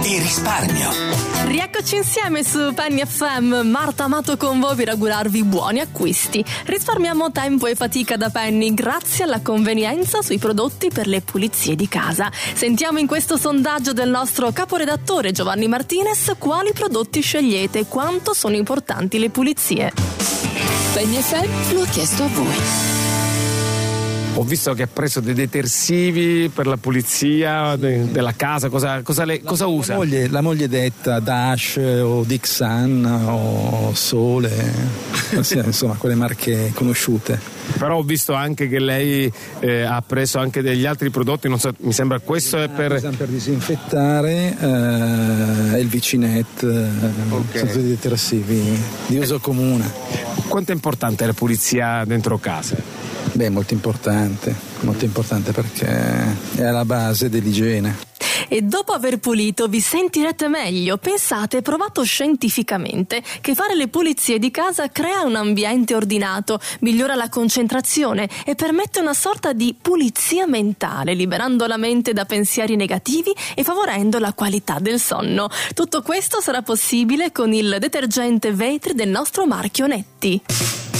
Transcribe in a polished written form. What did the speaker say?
e risparmio. Rieccoci insieme su Penny FM, Marta Amato con voi per augurarvi buoni acquisti. Risparmiamo tempo e fatica da Penny grazie alla convenienza sui prodotti per le pulizie di casa. Sentiamo in questo sondaggio del nostro caporedattore Giovanni Martinez quali prodotti scegliete e quanto sono importanti le pulizie. Penny FM lo ha chiesto a voi. Ho visto che ha preso dei detersivi per la pulizia della casa. Cosa usa? La moglie detta Dash o Dixan o Sole, insomma quelle marche conosciute. Però ho visto anche che lei ha preso anche degli altri prodotti, non so, mi sembra questo è per disinfettare, il Vicinet, Okay. sono tutti detersivi di uso comune. Quanto è importante la pulizia dentro casa? Beh, molto importante perché è alla base dell'igiene. E dopo aver pulito vi sentirete meglio. Pensate e provato scientificamente che fare le pulizie di casa crea un ambiente ordinato, migliora la concentrazione e permette una sorta di pulizia mentale, liberando la mente da pensieri negativi e favorendo la qualità del sonno. Tutto questo sarà possibile con il detergente vetri del nostro marchio Netti.